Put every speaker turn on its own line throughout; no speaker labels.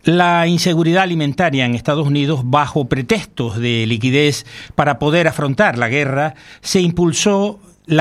La inseguridad alimentaria en Estados Unidos, bajo pretextos de liquidez para poder afrontar la guerra, se impuso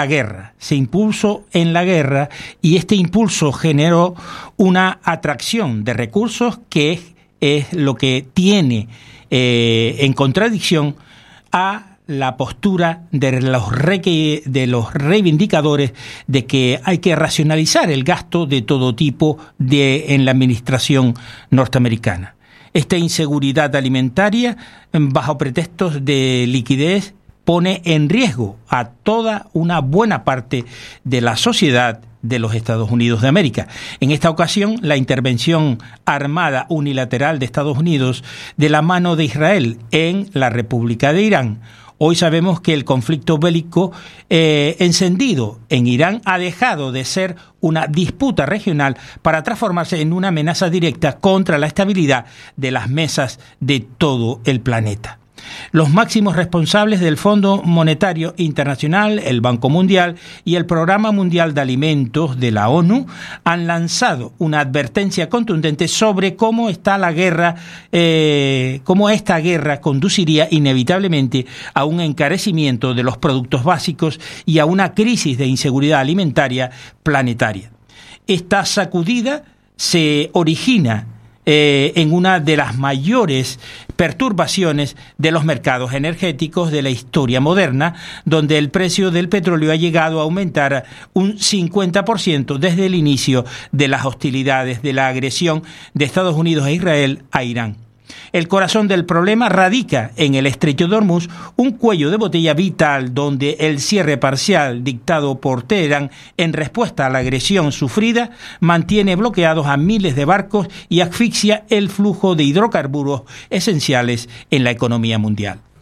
en la guerra y este impulso generó una atracción de recursos que es lo que tiene en contradicción a la postura de los reivindicadores de que hay que racionalizar el gasto de todo tipo en la administración norteamericana. Esta inseguridad alimentaria, bajo pretextos de liquidez, pone en riesgo a toda una buena parte de la sociedad de los Estados Unidos de América. En esta ocasión, la intervención armada unilateral de Estados Unidos de la mano de Israel en la República de Irán. Hoy sabemos que el conflicto bélico encendido en Irán ha dejado de ser una disputa regional para transformarse en una amenaza directa contra la estabilidad de las mesas de todo el planeta. Los máximos responsables del Fondo Monetario Internacional, el Banco Mundial y el Programa Mundial de Alimentos de la ONU han lanzado una advertencia contundente sobre cómo esta guerra conduciría inevitablemente a un encarecimiento de los productos básicos y a una crisis de inseguridad alimentaria planetaria. Esta sacudida se origina en una de las mayores perturbaciones de los mercados energéticos de la historia moderna, donde el precio del petróleo ha llegado a aumentar un 50% desde el inicio de las hostilidades de la agresión de Estados Unidos e Israel a Irán. El corazón del problema radica en el Estrecho de Hormuz, un cuello de botella vital donde el cierre parcial dictado por Teherán en respuesta a la agresión sufrida mantiene bloqueados a miles de barcos y asfixia el flujo de hidrocarburos esenciales en la economía mundial.